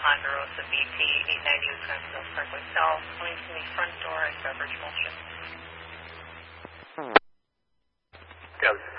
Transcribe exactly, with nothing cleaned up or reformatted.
Ponderosa B P, eight ninety Wisconsin Mills Parkway South, coming from the front door at Beverage Motion. Yes.